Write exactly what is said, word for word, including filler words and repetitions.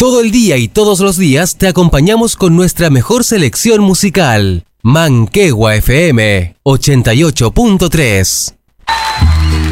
Todo el día y todos los días te acompañamos con nuestra mejor selección musical. Manquehue F M ochenta y ocho punto tres.